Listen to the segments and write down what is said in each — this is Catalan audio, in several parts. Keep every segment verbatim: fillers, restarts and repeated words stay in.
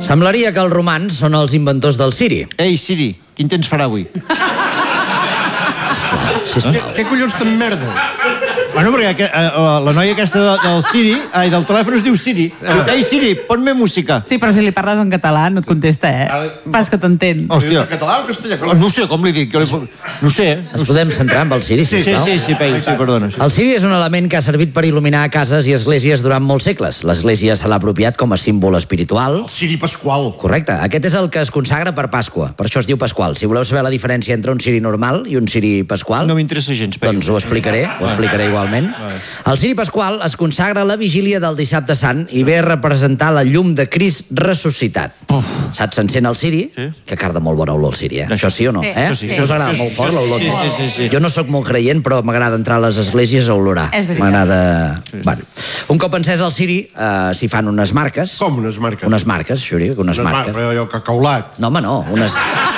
Semblaria que els romans són els inventors del Siri. Ei, Siri, quin temps farà avui? Sisplau. Què collons te'n merda? Bueno, perquè eh, la noia aquesta de, del Siri, ai, del telèfon es diu Siri. Ah. Ei, Siri, ponme música. Sí, però si li parles en català no et contesta, eh? Pas que t'entén. Hòstia. En català o castellà? No sé, com li dic? Jo li... No sé, eh? Ens podem centrar en el Siri, Sí, sisplau? sí, sí, Peyu, sí, perdona. Sí. El Siri és un element que ha servit per il·luminar cases i esglésies durant molts segles. L'Església se l'ha apropiat com a símbol espiritual. El Siri Pasqual. Correcte. Aquest és el que es consagra per Pasqua. Per això es diu Pasqual. Si voleu saber la diferència entre un Siri normal i un Siri Pasqual... No m'interessa gens, Peyu. Doncs ho explicaré, ho explicaré igualment. El Siri Pasqual es consagra a la vigília del Dissabte Sant i ve a representar la llum de Crist ressuscitat. Uf. Saps, s'encén el Siri, Sí. que carda molt bona olor el Siri, eh? Això sí o no? Sí. Eh? Això sí. Això us agrada Això sí, molt fort, això sí, l'olor? sí, sí, sí, sí. Jo no sóc molt creient, però m'agrada entrar a les esglésies a olorar. És veritat. M'agrada... Bueno, un cop encès el Siri, eh, s'hi fan unes marques. Com unes marques? Unes marques, Xuri, unes marques. Però allò cacaulat. No, home, no, unes...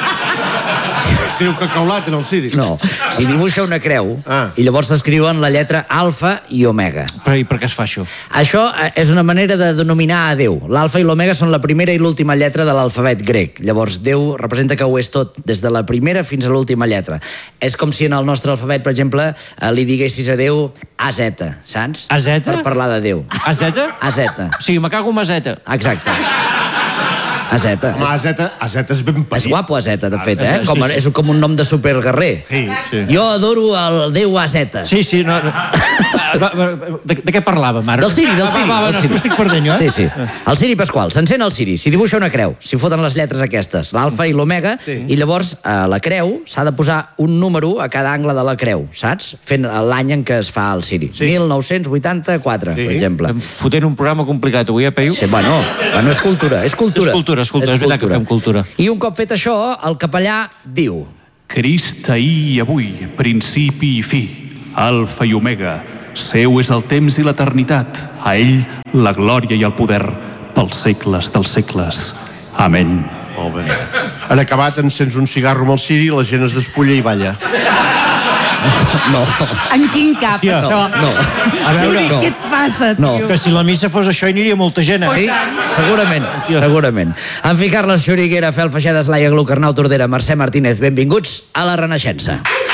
Escriu cacaulat en el Siri. No, s'hi dibuixa una creu Ah. i llavors s'escriuen la lletra alfa i omega. Però i per què es fa això? Això eh, és una manera de denominar a Déu. L'alfa i l'omega són la primera i l'última lletra de l'alfabet grec. Llavors, Déu representa que ho és tot, des de la primera fins a l'última lletra. És com si en el nostre alfabet, per exemple, eh, li diguessis a Déu A Z, saps? A Z? Per parlar de Déu. A Z? A Z. O sigui, me cago en A Z. Exacte. A Z. Home, A Z, A Z és ben És petit. guapo A Z, de fet, eh? sí, Com, sí. és com un nom de superguerrer. Sí, sí. Jo adoro el Déu A Z. Sí, sí, no... no. De, de què parlàvem ara? Del Siri, del Va, Siri. Va, va, del no, Siri. estic perdent jo, eh? Sí, sí. El Siri Pasqual. S'encén el Siri, s'hi dibuixa una creu, s'hi foten les lletres aquestes, l'alfa i l'omega, sí. I llavors a la creu s'ha de posar un número a cada angle de la creu, saps? Fent l'any en què es fa el Siri. Sí. mil nou-cents vuitanta-quatre, Sí. per exemple. Em fotent un programa complicat avui, eh, Peyu? Sí, bueno, bueno, és cultura, és cultura. És cultura, és cultura, és veritat que fem cultura. I un cop fet això, el capellà diu... Crist ahir i avui, principi i fi, alfa i omega, seu és el temps i l'eternitat, a ell la glòria i el poder, pels segles dels segles. Amén. Molt bé. En acabat encens un cigarro amb el Siri, la gent es despulla i balla. No, En quin cap, Tia, això? no. A veure, Xuri, no. què et passa, No. tio? Que si la missa fos això hi aniria molta gent, eh? Sí, segurament, segurament. En fi, Carles Xuriguera, Fel Feixedes, Laia Glucarnau, Tordera, Mercè Martínez, benvinguts a la Renaixença.